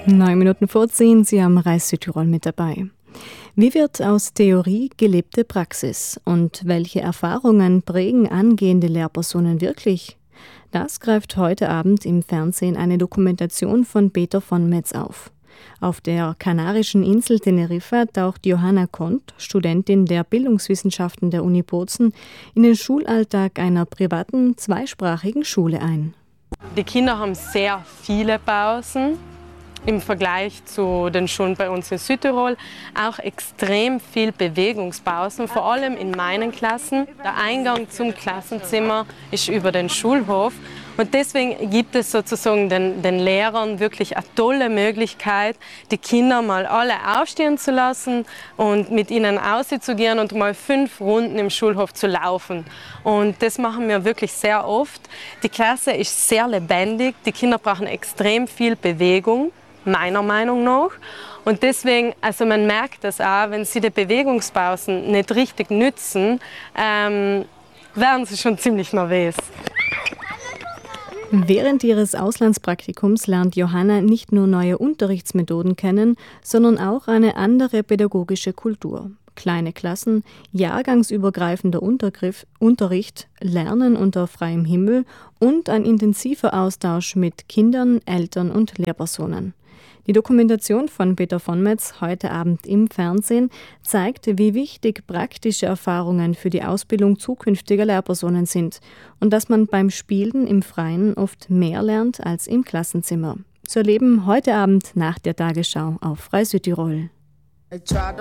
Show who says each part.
Speaker 1: 9 Minuten vor 10, Sie haben Reis Südtirol mit dabei. Wie wird aus Theorie gelebte Praxis und welche Erfahrungen prägen angehende Lehrpersonen wirklich? Das greift heute Abend im Fernsehen eine Dokumentation von Peter von Metz auf. Auf der kanarischen Insel Teneriffa taucht Johanna Kont, Studentin der Bildungswissenschaften der Uni Bozen, in den Schulalltag einer privaten, zweisprachigen Schule ein.
Speaker 2: Die Kinder haben sehr viele Pausen im Vergleich zu den Schulen bei uns in Südtirol. Auch extrem viel Bewegungspausen, vor allem in meinen Klassen. Der Eingang zum Klassenzimmer ist über den Schulhof. Und deswegen gibt es sozusagen den Lehrern wirklich eine tolle Möglichkeit, die Kinder mal alle aufstehen zu lassen und mit ihnen auszugehen und mal 5 Runden im Schulhof zu laufen. Und das machen wir wirklich sehr oft. Die Klasse ist sehr lebendig, die Kinder brauchen extrem viel Bewegung, meiner Meinung nach. Und deswegen, also man merkt das auch, wenn sie die Bewegungspausen nicht richtig nützen, werden sie schon ziemlich nervös.
Speaker 1: Während ihres Auslandspraktikums lernt Johanna nicht nur neue Unterrichtsmethoden kennen, sondern auch eine andere pädagogische Kultur. Kleine Klassen, jahrgangsübergreifender Unterricht, Lernen unter freiem Himmel und ein intensiver Austausch mit Kindern, Eltern und Lehrpersonen. Die Dokumentation von Peter von Metz heute Abend im Fernsehen zeigt, wie wichtig praktische Erfahrungen für die Ausbildung zukünftiger Lehrpersonen sind und dass man beim Spielen im Freien oft mehr lernt als im Klassenzimmer. Zu erleben heute Abend nach der Tagesschau auf Reis Südtirol.